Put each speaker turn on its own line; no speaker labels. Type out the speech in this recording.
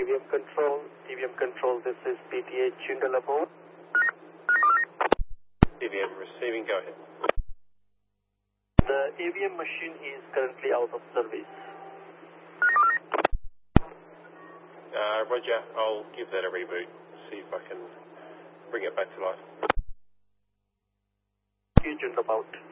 TVM control, this is PTA Chundalapur.
TVM receiving, go ahead.
The AVM machine is currently out of service.
Roger, I'll give that a reboot, see if I can bring it back to life.
Agent about.